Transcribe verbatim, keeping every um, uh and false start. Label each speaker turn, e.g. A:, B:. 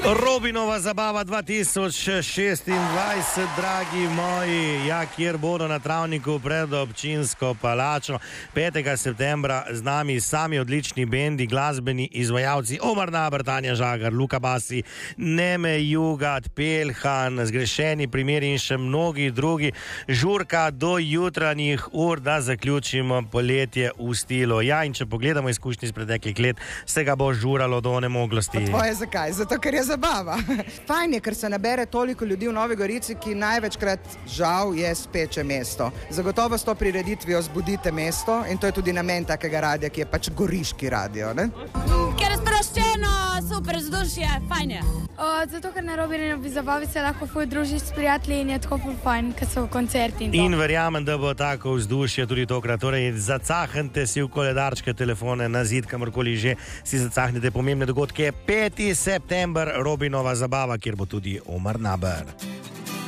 A: Robinova zabava dva tisoč šestindvajset, dragi moji, ja, kjer bodo na travniku pred občinsko palačo petega septembra z nami sami odlični bendi, glasbeni izvajalci Omar Naber, Tanja Žagar, Luka Basi, Neme Jugat, Pelhan, Zgrešeni primeri in še mnogi drugi. Žurka do jutranjih ur, da zaključimo poletje v stilu. Ja, in če pogledamo izkušnje iz preteklih let, se ga bo žuralo do onemoglosti.
B: Tvoje zakaj? Zato, ker je zabava. Fajn je, ker se nabere toliko ljudi v Novi Gorici, ki največkrat žal je speče mesto. Zagotovo s to prireditvijo zbudite mesto in to je tudi namen takega radija, ki je pač goriški radio, ne?
C: Ker je sproščeno, super vzdušje, fajn je.
D: O, zato, ker na Robinovi zabavi se lahko ful družiš s prijatelji in je tako ful fajn, ker so koncerti in to.
A: In verjamem, da bo tako vzdušje tudi tokrat. Torej, zacahnite si v koledarčke, telefone, na zid, kamorkoli že si zacahnite pomembne dogodke. peti september, Robinova zabava, kjer bo tudi Omar Naber.